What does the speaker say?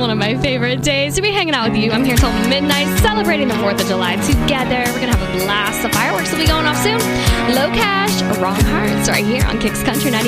one of my favorite days to be hanging out with you. I'm here till midnight celebrating the 4th of July together. We're going to have a blast. The fireworks will be going off soon. Low Cash, Wrong Hearts right here on Kicks Country 90.